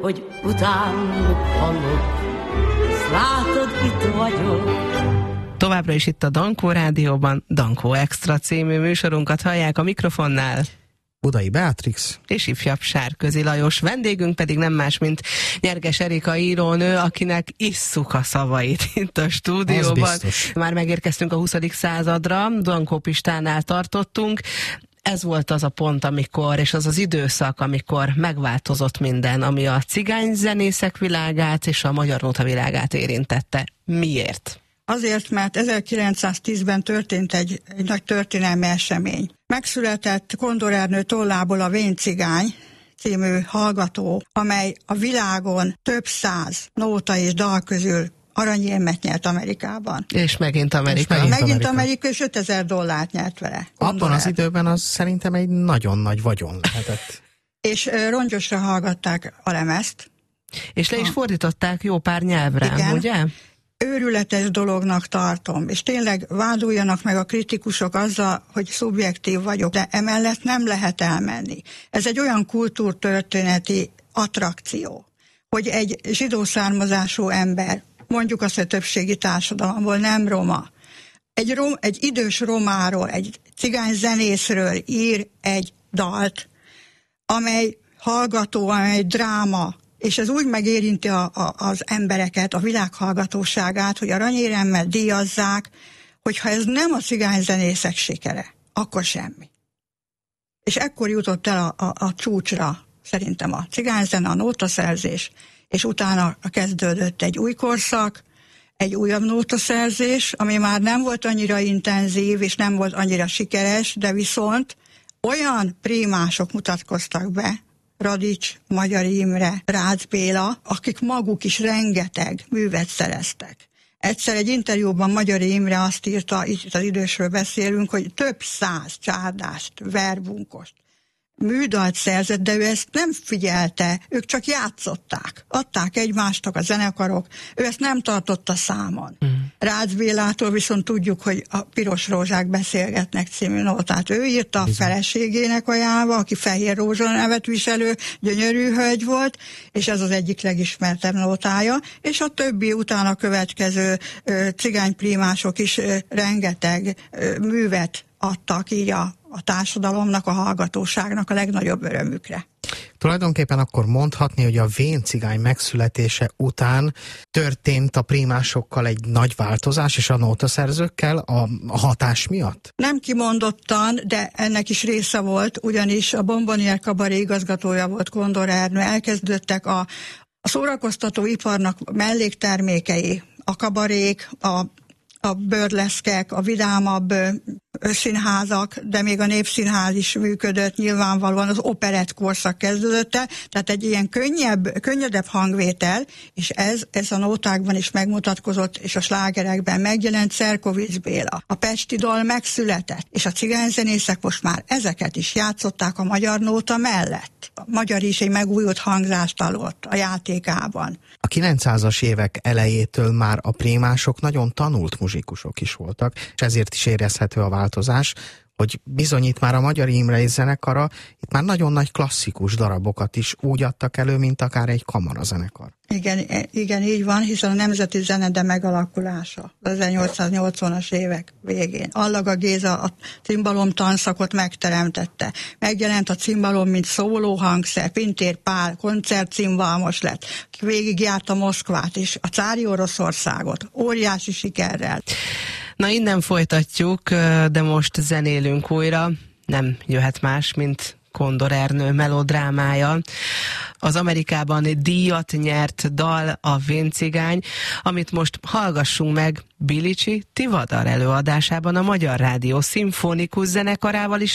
hogy utánuk hallok, s látod, itt vagyok. Továbbra is itt a Dankó Rádióban, Dankó Extra című műsorunkat hallják a mikrofonnál. Budai Beatrix És ifjabb Sárközi Lajos. Vendégünk pedig nem más, mint Nyerges Erika írónő, akinek isszuk a szavait itt a stúdióban. Már megérkeztünk a 20. századra, Dankó Pistánál tartottunk. Ez volt az a pont, amikor, és az az időszak, amikor megváltozott minden, ami a cigányzenészek világát és a magyar nóta világát érintette. Miért? Azért, mert 1910-ben történt egy nagy történelmi esemény. Megszületett Kondor Ernő tollából a Vén cigány című hallgató, amely a világon több száz nóta és dal közül aranyérmet nyert Amerikában. És megint Amerika. Megint Amerika, és $5000 nyert vele. Abban az időben az szerintem egy nagyon nagy vagyon lehetett. És rongyosra hallgatták a lemezt. És le is fordították jó pár nyelvre, igen, ugye? Őrületes dolognak tartom, és tényleg vádoljanak meg a kritikusok azzal, hogy szubjektív vagyok, de emellett nem lehet elmenni. Ez egy olyan kultúrtörténeti attrakció, hogy egy zsidó származású ember, mondjuk azt, hogy többségi társadalomból, nem roma, egy idős romáról, egy cigány zenészről ír egy dalt, amely hallgató, amely dráma, és ez úgy megérinti az embereket, a világhallgatóságát, hogy aranyéremmel díjazzák, hogyha ez nem a cigányzenészek sikere, akkor semmi. És ekkor jutott el a csúcsra szerintem a cigányzene, a nótaszerzés, és utána kezdődött egy új korszak, egy újabb nótaszerzés, ami már nem volt annyira intenzív, és nem volt annyira sikeres, de viszont olyan prímások mutatkoztak be, Radics, Magyar Imre, Rácz Béla, akik maguk is rengeteg művet szereztek. Egyszer egy interjúban Magyar Imre azt írta, itt az idősről beszélünk, hogy több száz csárdást, verbunkost, műdalt szerzett, de ő ezt nem figyelte, ők csak játszották. Adták egymástak a zenekarok, ő ezt nem tartotta számon. Rácz Bélától viszont tudjuk, hogy a Piros rózsák beszélgetnek című nótát ő írta a feleségének ajánlva, aki Fehér Rózsa nevet viselő, gyönyörű hölgy volt, és ez az egyik legismertebb nótája, és a többi utána következő cigányprímások is rengeteg művet adtak így a társadalomnak, a hallgatóságnak a legnagyobb örömükre. Tulajdonképpen akkor mondhatni, hogy a Vén cigány megszületése után történt a prímásokkal egy nagy változás, és a nótaszerzőkkel a hatás miatt? Nem kimondottan, de ennek is része volt, ugyanis a Bombonier kabaré igazgatója volt Kondor Ernő, elkezdődtek a szórakoztató iparnak melléktermékei, a kabarék, a bőrleszkek, a vidámabb színházak, de még a Népszínház is működött, nyilvánvalóan az operett korszak kezdődött el, tehát egy ilyen könnyedebb hangvétel, és ez a nótákban is megmutatkozott, és a slágerekben megjelent Szerkovics Béla. A pesti dal megszületett, és a cigányzenészek most már ezeket is játszották a magyar nóta mellett. A magyar is egy megújult hangzást adott a játékában. A 900-as évek elejétől már a prímások nagyon tanult muzsikusok is voltak, és ezért is érezhető a változás, hogy bizonyít már a Magyar Imre és zenekara, itt már nagyon nagy klasszikus darabokat is úgy adtak elő, mint akár egy kamarazenekar. Igen, így van, hiszen a nemzeti zenede megalakulása az 1880-as évek végén. Allaga Géza a cimbalom tanszakot megteremtette. Megjelent a cimbalom, mint szólóhangszer, Pintér Pál koncertcimbalmos lett, aki végigjárta Moszkvát és a cári Oroszországot, óriási sikerrel. Na, innen folytatjuk, de most zenélünk újra. Nem jöhet más, mint Kondor Ernő melodrámája. Az Amerikában díjat nyert dal, a Vén cigány, amit most hallgassunk meg Bilicsi Tivadar előadásában a Magyar Rádió szimfonikus zenekarával is